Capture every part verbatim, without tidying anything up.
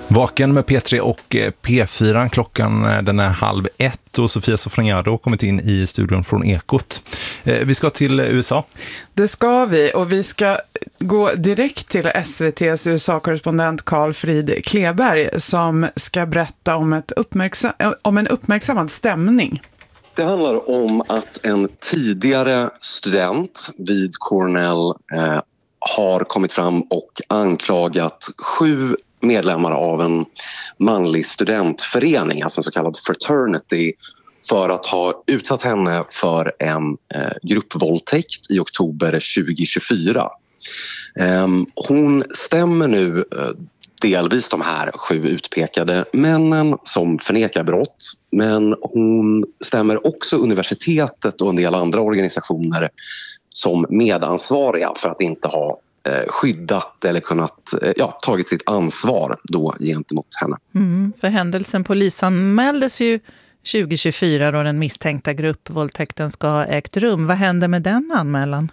Vaken med P tre och P fyra. Klockan den är halv ett och Sofia Sofraniado har kommit in i studion från Ekot. Vi ska till U S A. Det ska vi, och vi ska gå direkt till S V T:s U S A-korrespondent Carl Frid Kleberg som ska berätta om, ett uppmärksam- om en uppmärksammad stämning. Det handlar om att en tidigare student vid Cornell eh, har kommit fram och anklagat sju medlemmar av en manlig studentförening, alltså en så kallad fraternity, för att ha utsatt henne för en eh, gruppvåldtäkt i oktober tjugo tjugofyra. Eh, hon stämmer nu eh, delvis de här sju utpekade männen som förnekar brott, men hon stämmer också universitetet och en del andra organisationer som medansvariga för att inte ha eh, skyddat eller kunnat eh, ja, tagit sitt ansvar då gentemot henne. Mm, för händelsen polisanmäldes ju tjugo tjugofyra då den misstänkta gruppvåldtäkten ska ha ägt rum. Vad hände med den anmälan?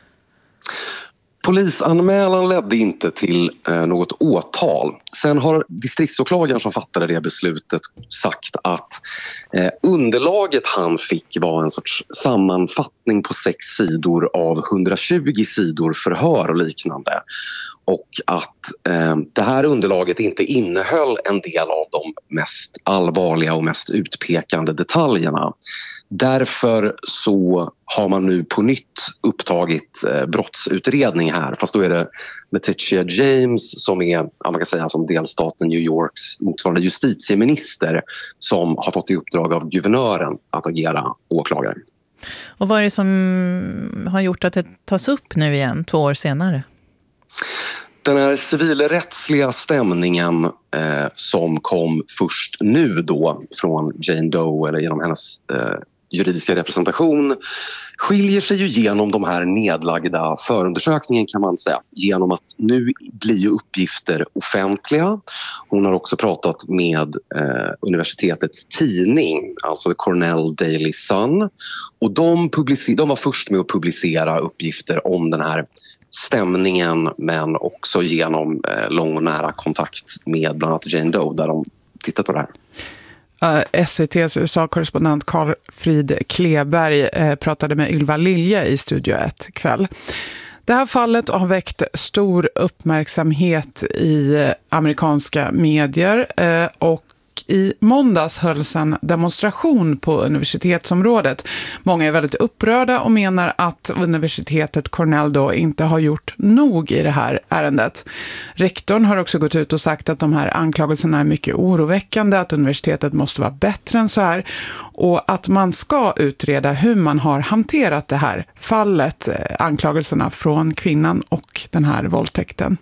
Polisanmälan ledde inte till eh, något åtal. Sen har distriktsåklagaren som fattade det beslutet sagt att eh, underlaget han fick var en sorts sammanfattning på sex sidor av hundratjugo sidor förhör och liknande. Och att eh, det här underlaget inte innehöll en del av de mest allvarliga och mest utpekande detaljerna. Därför så har man nu på nytt upptagit eh, brottsutredning här. Fast då är det Letitia James som är, man kan säga, som delstaten New Yorks motsvarande justitieminister som har fått i uppdrag av guvernören att agera åklagare. Och vad är det som har gjort att det tas upp nu igen, två år senare? Den här civilrättsliga stämningen eh, som kom först nu då från Jane Doe eller genom hennes eh, juridiska representation skiljer sig ju genom de här nedlagda förundersökningen, kan man säga, genom att nu blir ju uppgifter offentliga. Hon har också pratat med eh, universitetets tidning, alltså The Cornell Daily Sun, och de, publicer- de var först med att publicera uppgifter om den här stämningen, men också genom eh, lång och nära kontakt med bland annat Jane Doe där de tittar på det här. Uh, S V T:s U S A-korrespondent Carl Frid Kleberg uh, pratade med Ylva Lilje i Studio ett kväll. Det här fallet har väckt stor uppmärksamhet i uh, amerikanska medier uh, och i måndags hölls en demonstration på universitetsområdet. Många är väldigt upprörda och menar att universitetet Cornell då inte har gjort nog i det här ärendet. Rektorn har också gått ut och sagt att de här anklagelserna är mycket oroväckande, att universitetet måste vara bättre än så här och att man ska utreda hur man har hanterat det här fallet, anklagelserna från kvinnan och den här våldtäkten.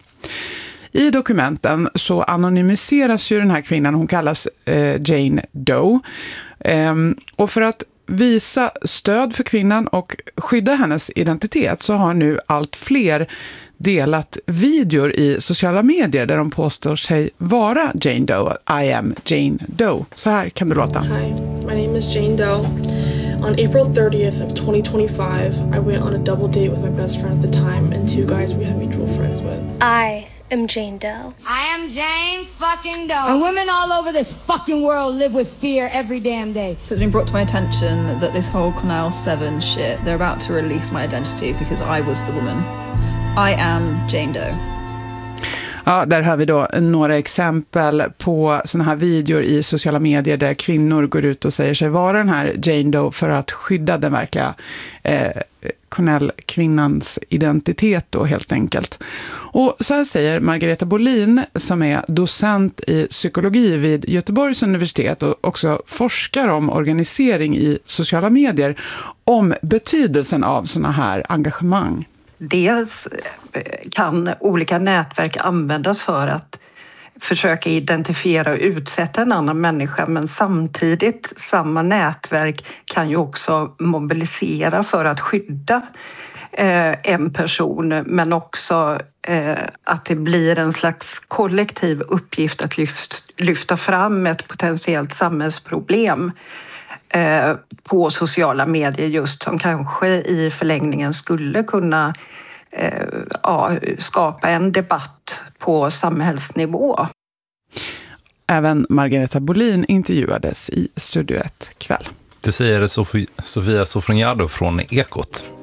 I dokumenten så anonymiseras ju den här kvinnan, hon kallas eh, Jane Doe. Ehm, och för att visa stöd för kvinnan och skydda hennes identitet så har nu allt fler delat videor i sociala medier där de påstår sig vara Jane Doe. I am Jane Doe. Så här kan det låta. Hi, my name is Jane Doe. On April thirtieth of twenty twenty-five, I went on a double date with my best friend at the time and two guys we had mutual friends with. I am Jane Doe. I am Jane fucking Doe. And women all over this fucking world live with fear every damn day. So it's been brought to my attention that this whole Cornell seven shit, they're about to release my identity because I was the woman. I am Jane Doe. Ja, där har vi då några exempel på såna här videor i sociala medier där kvinnor går ut och säger sig vara den här Jane Doe för att skydda den verkliga eh, Cornell-kvinnans identitet då helt enkelt. Och så här säger Margareta Bolin som är docent i psykologi vid Göteborgs universitet och också forskar om organisering i sociala medier om betydelsen av såna här engagemang. Dels kan olika nätverk användas för att försöka identifiera och utsätta en annan människa, men samtidigt samma nätverk kan ju också mobilisera för att skydda en person, men också att det blir en slags kollektiv uppgift att lyfta fram ett potentiellt samhällsproblem på sociala medier, just som kanske i förlängningen skulle kunna ja, skapa en debatt på samhällsnivå. Även Margareta Bolin intervjuades i Studio ett kväll. Det säger Sofia Sofroniado från Ekot.